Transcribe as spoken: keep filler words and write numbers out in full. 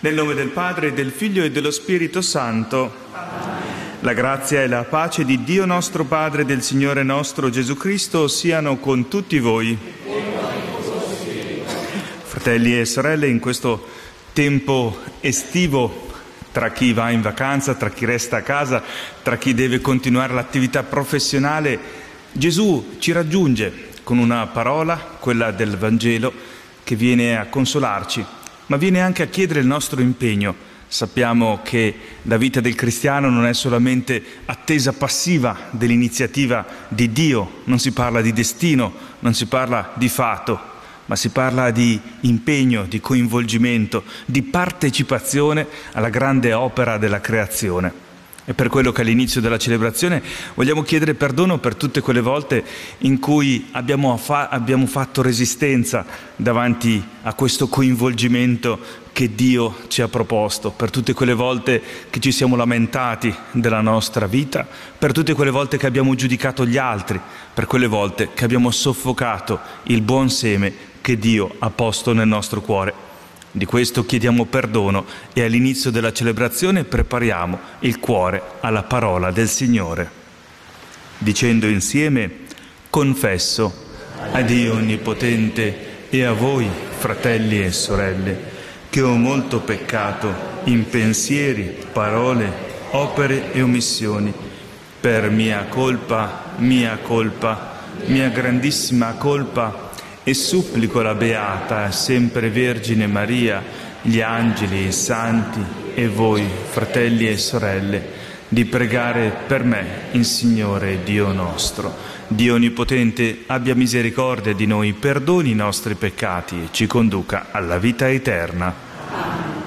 Nel nome del Padre, del Figlio e dello Spirito Santo. La grazia e la pace di Dio nostro Padre e del Signore nostro Gesù Cristo siano con tutti voi. Fratelli e sorelle, in questo tempo estivo, tra chi va in vacanza, tra chi resta a casa, tra chi deve continuare l'attività professionale, Gesù ci raggiunge con una parola, quella del Vangelo, che viene a consolarci, ma viene anche a chiedere il nostro impegno. Sappiamo che la vita del cristiano non è solamente attesa passiva dell'iniziativa di Dio, non si parla di destino, non si parla di fato, ma si parla di impegno, di coinvolgimento, di partecipazione alla grande opera della creazione. È per quello che all'inizio della celebrazione vogliamo chiedere perdono per tutte quelle volte in cui abbiamo, fa- abbiamo fatto resistenza davanti a questo coinvolgimento che Dio ci ha proposto, per tutte quelle volte che ci siamo lamentati della nostra vita, per tutte quelle volte che abbiamo giudicato gli altri, per quelle volte che abbiamo soffocato il buon seme che Dio ha posto nel nostro cuore. Di questo chiediamo perdono e all'inizio della celebrazione prepariamo il cuore alla parola del Signore, dicendo insieme: confesso a Dio Onnipotente e a voi, fratelli e sorelle, che ho molto peccato in pensieri, parole, opere e omissioni, per mia colpa, mia colpa, mia grandissima colpa, e supplico la Beata, sempre Vergine Maria, gli angeli, i santi e voi, fratelli e sorelle, di pregare per me, il Signore Dio nostro. Dio Onnipotente abbia misericordia di noi, perdoni i nostri peccati e ci conduca alla vita eterna.